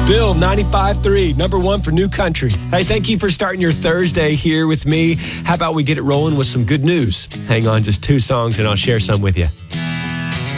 Bill, 95.3, number one for New Country. Hey, thank you for starting your Thursday here with me. How about we get it rolling with some good news? Hang on, just two songs and I'll share some with you.